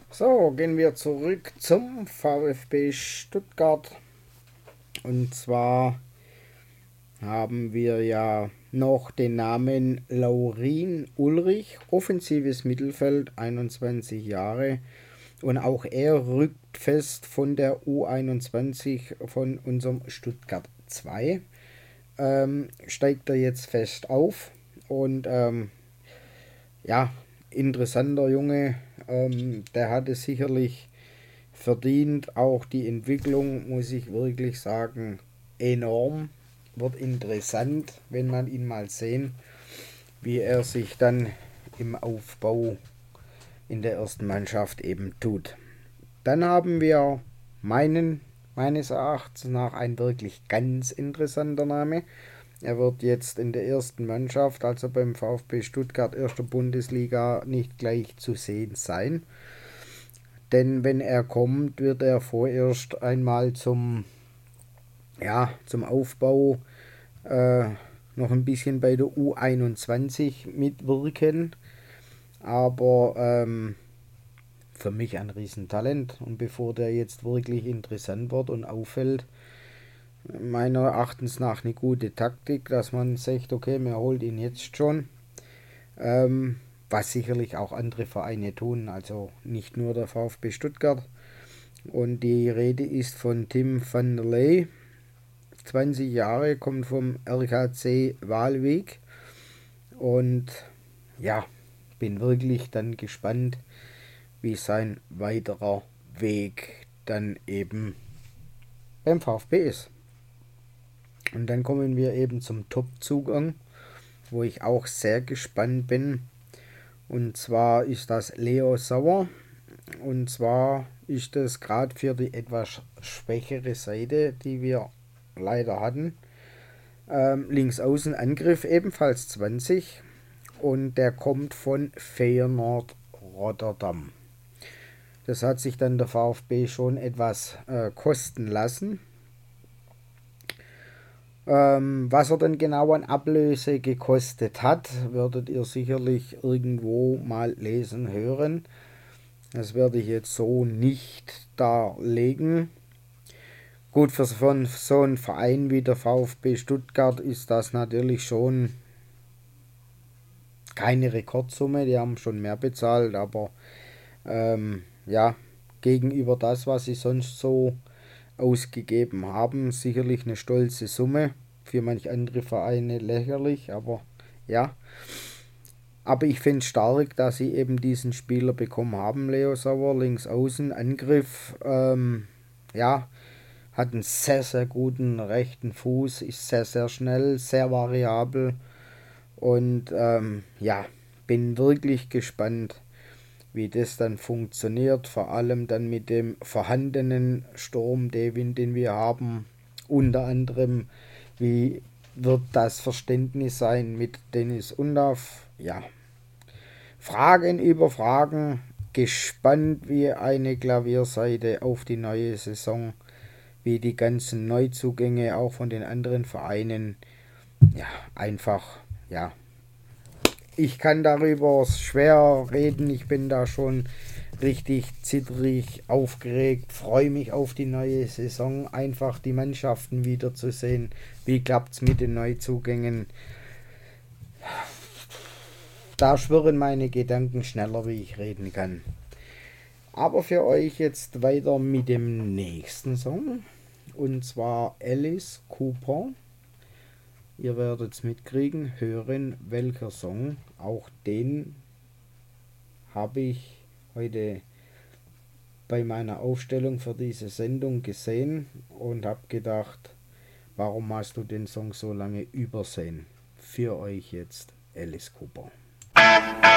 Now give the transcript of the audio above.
So, gehen wir zurück zum VfB Stuttgart. Und zwar haben wir ja noch den Namen Laurin Ulrich, offensives Mittelfeld, 21 Jahre. Und auch er rückt fest von der U21 von unserem Stuttgart 2. Steigt er jetzt fest auf. Und ja, interessanter Junge. Der hat es sicherlich verdient. Auch die Entwicklung, muss ich wirklich sagen, enorm. Wird interessant, wenn man ihn mal sehen, wie er sich dann im Aufbau in der ersten Mannschaft eben tut. Dann haben wir meines Erachtens nach ein wirklich ganz interessanter Name. Er wird jetzt in der ersten Mannschaft, also beim VfB Stuttgart 1. Bundesliga, nicht gleich zu sehen sein. Denn wenn er kommt, wird er vorerst einmal zum Aufbau noch ein bisschen bei der U21 mitwirken. Aber für mich ein Riesentalent. Und bevor der jetzt wirklich interessant wird und auffällt, meiner Erachtens nach eine gute Taktik, dass man sagt, okay, man holt ihn jetzt schon. Was sicherlich auch andere Vereine tun, also nicht nur der VfB Stuttgart. Und die Rede ist von Tim van der Ley, 20 Jahre, kommt vom RKC Waalwijk. Und ja, bin wirklich dann gespannt, wie sein weiterer Weg dann eben beim VfB ist. Und dann kommen wir eben zum Top-Zugang, wo ich auch sehr gespannt bin. Und zwar ist das Leo Sauer. Und zwar ist das gerade für die etwas schwächere Seite, die wir leider hatten. Links außen Angriff ebenfalls 20. Und der kommt von Feyenoord Rotterdam. Das hat sich dann der VfB schon etwas kosten lassen. Was er dann genau an Ablöse gekostet hat, werdet ihr sicherlich irgendwo mal lesen, hören. Das werde ich jetzt so nicht darlegen. Gut, für so einen Verein wie der VfB Stuttgart ist das natürlich schon keine Rekordsumme. Die haben schon mehr bezahlt, aber ja, gegenüber das, was sie sonst so ausgegeben haben, sicherlich eine stolze Summe. Für manch andere Vereine lächerlich, aber ja. Aber ich finde es stark, dass sie eben diesen Spieler bekommen haben, Leo Sauer, links außen, Angriff, ja, hat einen sehr, sehr guten rechten Fuß, ist sehr, sehr schnell, sehr variabel und ja, bin wirklich gespannt, wie das dann funktioniert, vor allem dann mit dem vorhandenen Sturm, den wir haben, unter anderem, wie wird das Verständnis sein mit Dennis Undav, ja, Fragen über Fragen, gespannt wie eine Klavierseite auf die neue Saison, wie die ganzen Neuzugänge auch von den anderen Vereinen, ja, einfach, ja, ich kann darüber schwer reden, ich bin da schon richtig zittrig, aufgeregt, freue mich auf die neue Saison, einfach die Mannschaften wiederzusehen, wie klappt es mit den Neuzugängen. Da schwirren meine Gedanken schneller, wie ich reden kann. Aber für euch jetzt weiter mit dem nächsten Song. Und zwar Alice Cooper. Ihr werdet es mitkriegen, hören, welcher Song. Auch den habe ich heute bei meiner Aufstellung für diese Sendung gesehen und habe gedacht, warum hast du den Song so lange übersehen? Für euch jetzt Alice Cooper.